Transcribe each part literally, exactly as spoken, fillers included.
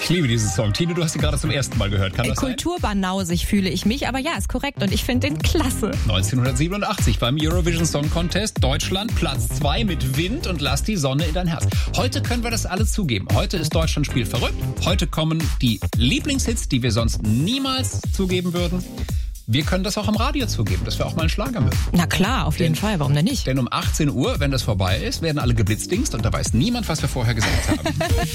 Ich liebe diesen Song. Tine, du hast ihn gerade zum ersten Mal gehört. Kann das sein? Kulturbannausig fühle ich mich, aber ja, ist korrekt und ich finde den klasse. neunzehnhundertsiebenundachtzig beim Eurovision Song Contest, Deutschland Platz zwei mit Wind und Lass die Sonne in dein Herz. Heute können wir das alles zugeben. Heute ist Deutschland spielverrückt. Heute kommen die Lieblingshits, die wir sonst niemals zugeben würden. Wir können das auch im Radio zugeben, dass wir auch mal einen Schlager mögen. Na klar, auf jeden denn, Fall, warum denn nicht? Denn um achtzehn Uhr, wenn das vorbei ist, werden alle geblitzdingst und da weiß niemand, was wir vorher gesagt haben.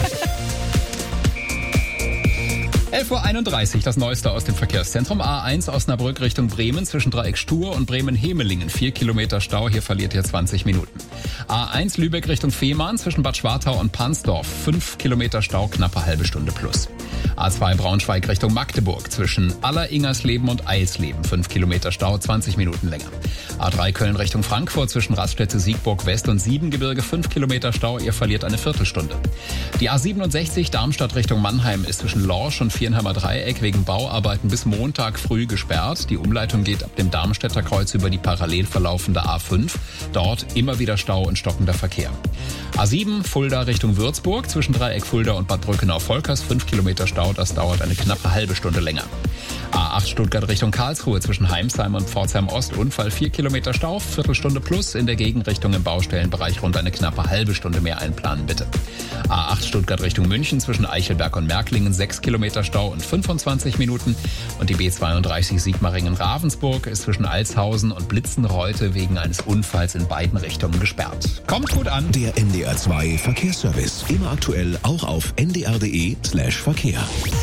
elf Uhr einunddreißig, das Neueste aus dem Verkehrszentrum. A eins Osnabrück Richtung Bremen zwischen Dreieck Stur und Bremen-Hemelingen. Vier Kilometer Stau, hier verliert ihr zwanzig Minuten. A eins Lübeck Richtung Fehmarn zwischen Bad Schwartau und Pansdorf. Fünf Kilometer Stau, knappe halbe Stunde plus. A zwei Braunschweig Richtung Magdeburg zwischen Aller-Ingersleben und Eilsleben. Fünf Kilometer Stau, zwanzig Minuten länger. A drei Köln Richtung Frankfurt zwischen Raststätte Siegburg West und Siebengebirge. Fünf Kilometer Stau, ihr verliert eine Viertelstunde. Die A siebenundsechzig Darmstadt Richtung Mannheim ist zwischen Lorsch und Vierenheimer Dreieck wegen Bauarbeiten bis Montag früh gesperrt. Die Umleitung geht ab dem Darmstädter Kreuz über die parallel verlaufende A fünf. Dort immer wieder Stau und stockender Verkehr. A sieben Fulda Richtung Würzburg zwischen Dreieck Fulda und Bad Brückenau-Volkers. Fünf Kilometer Stau, das dauert eine knappe halbe Stunde länger. A acht Stuttgart Richtung Karlsruhe zwischen Heimsheim und Pforzheim Ost. Unfall vier Kilometer Stau, Viertelstunde plus. In der Gegenrichtung im Baustellenbereich rund eine knappe halbe Stunde mehr einplanen, bitte. A acht Stuttgart Richtung München zwischen Eichelberg und Märklingen. sechs Kilometer Stau und fünfundzwanzig Minuten. Und die B zweiunddreißig Sigmaringen-Ravensburg ist zwischen Alshausen und Blitzenreute wegen eines Unfalls in beiden Richtungen gesperrt. Kommt gut an. Der N D R zwei Verkehrsservice. Immer aktuell auch auf n d r punkt d e slash Verkehr.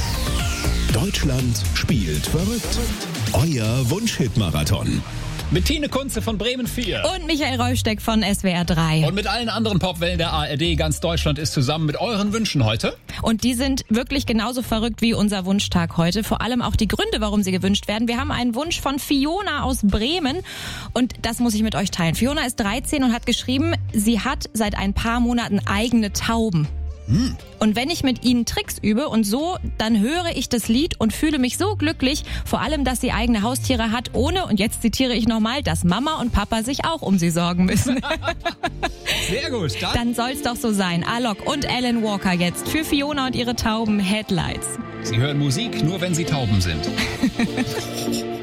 Deutschland spielt verrückt. Euer Wunschhit-Marathon. Mit Tine Kunze von Bremen vier. Und Michael Reufsteck von S W R drei. Und mit allen anderen Popwellen der A R D. Ganz Deutschland ist zusammen mit euren Wünschen heute. Und die sind wirklich genauso verrückt wie unser Wunschtag heute. Vor allem auch die Gründe, warum sie gewünscht werden. Wir haben einen Wunsch von Fiona aus Bremen. Und das muss ich mit euch teilen. Fiona ist dreizehn und hat geschrieben, sie hat seit ein paar Monaten eigene Tauben. Hm. Und wenn ich mit ihnen Tricks übe und so, dann höre ich das Lied und fühle mich so glücklich, vor allem, dass sie eigene Haustiere hat, ohne, und jetzt zitiere ich nochmal, dass Mama und Papa sich auch um sie sorgen müssen. Sehr gut. Dann, dann soll's doch so sein. Alok und Alan Walker jetzt für Fiona und ihre Tauben Headlights. Sie hören Musik nur, wenn sie Tauben sind.